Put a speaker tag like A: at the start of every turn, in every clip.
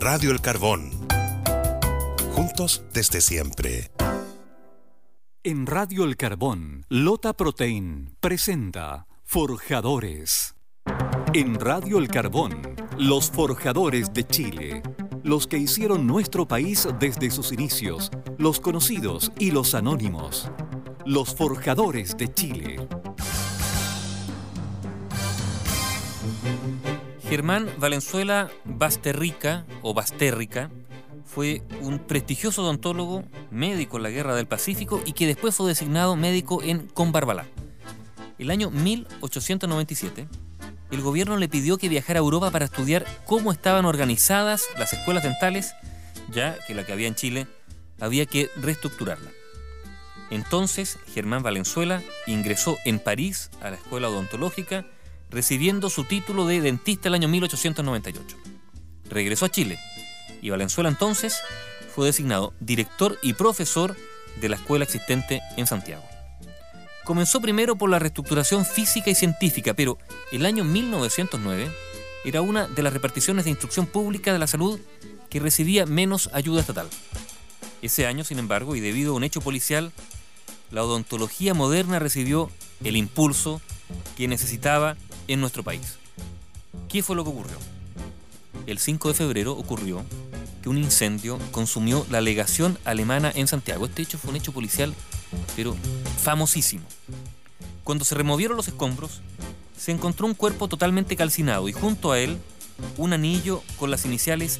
A: Radio El Carbón. Juntos desde siempre.
B: En Radio El Carbón, Lota Protein presenta Forjadores. En Radio El Carbón, los forjadores de Chile. Los que hicieron nuestro país desde sus inicios, los conocidos y los anónimos. Los forjadores de Chile.
C: Germán Valenzuela Basterrica, o Bastérrica, fue un prestigioso odontólogo, médico en la Guerra del Pacífico y que después fue designado médico en Combarbalá. El año 1897, el gobierno le pidió que viajara a Europa para estudiar cómo estaban organizadas las escuelas dentales, ya que la que había en Chile había que reestructurarla. Entonces, Germán Valenzuela ingresó en París a la escuela odontológica, recibiendo su título de dentista el año 1898. Regresó a Chile y Valenzuela entonces fue designado director y profesor de la escuela existente en Santiago. Comenzó primero por la reestructuración física y científica, pero el año 1909 era una de las reparticiones de instrucción pública de la salud que recibía menos ayuda estatal. Ese año, sin embargo, y debido a un hecho policial, la odontología moderna recibió el impulso que necesitaba en nuestro país. ¿Qué fue lo que ocurrió? El 5 de febrero ocurrió que un incendio consumió la legación alemana en Santiago. Este hecho fue un hecho policial, pero famosísimo. Cuando se removieron los escombros, se encontró un cuerpo totalmente calcinado y junto a él un anillo con las iniciales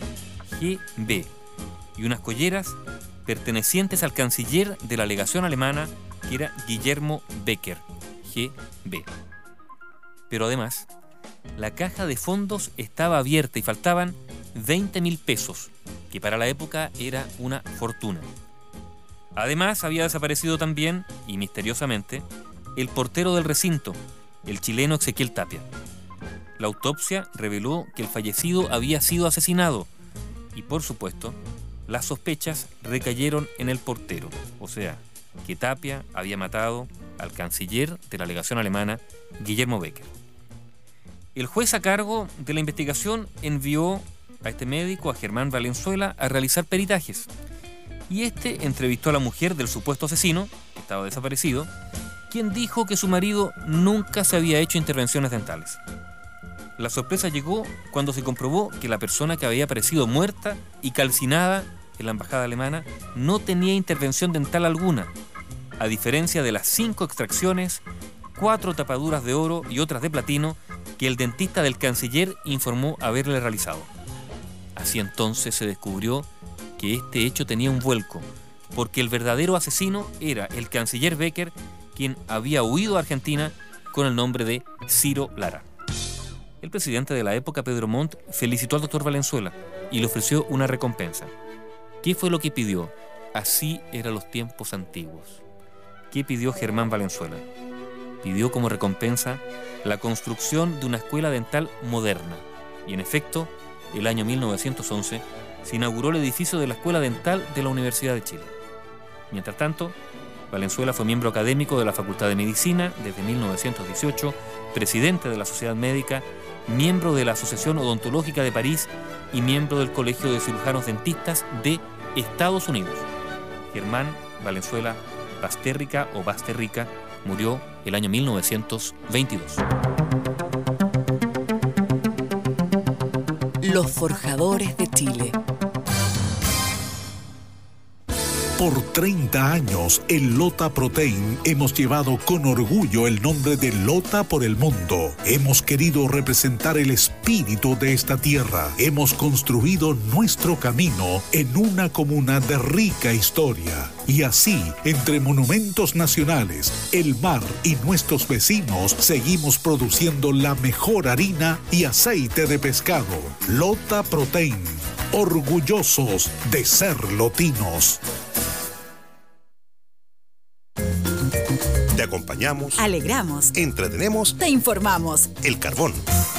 C: GB y unas colleras pertenecientes al canciller de la legación alemana, que era Guillermo Becker, GB. Pero además, la caja de fondos estaba abierta y faltaban 20.000 pesos, que para la época era una fortuna. Además, había desaparecido también, y misteriosamente, el portero del recinto, el chileno Ezequiel Tapia. La autopsia reveló que el fallecido había sido asesinado y, por supuesto, las sospechas recayeron en el portero, o sea, que Tapia había matado al canciller de la legación alemana, Guillermo Becker. El juez a cargo de la investigación envió a este médico, a Germán Valenzuela, a realizar peritajes. Y este entrevistó a la mujer del supuesto asesino, que estaba desaparecido, quien dijo que su marido nunca se había hecho intervenciones dentales. La sorpresa llegó cuando se comprobó que la persona que había aparecido muerta y calcinada en la embajada alemana no tenía intervención dental alguna, a diferencia de las 5 extracciones, 4 tapaduras de oro y otras de platino que el dentista del canciller informó haberle realizado. Así entonces se descubrió que este hecho tenía un vuelco, porque el verdadero asesino era el canciller Becker, quien había huido a Argentina con el nombre de Ciro Lara. El presidente de la época, Pedro Montt, felicitó al doctor Valenzuela y le ofreció una recompensa. ¿Qué fue lo que pidió? Así eran los tiempos antiguos. ¿Qué pidió Germán Valenzuela? Pidió como recompensa la construcción de una escuela dental moderna. Y en efecto, el año 1911 se inauguró el edificio de la Escuela Dental de la Universidad de Chile. Mientras tanto, Valenzuela fue miembro académico de la Facultad de Medicina desde 1918, presidente de la Sociedad Médica, miembro de la Asociación Odontológica de París y miembro del Colegio de Cirujanos Dentistas de Estados Unidos. Germán Valenzuela Bastérrica o Basterrica murió el año 1922.
D: Los forjadores de Chile.
E: Por 30 años, en Lota Protein hemos llevado con orgullo el nombre de Lota por el mundo. Hemos querido representar el espíritu de esta tierra. Hemos construido nuestro camino en una comuna de rica historia. Y así, entre monumentos nacionales, el mar y nuestros vecinos, seguimos produciendo la mejor harina y aceite de pescado. Lota Protein, orgullosos de ser lotinos.
A: Te acompañamos,
D: alegramos,
A: entretenemos,
D: te informamos.
A: El Carbón.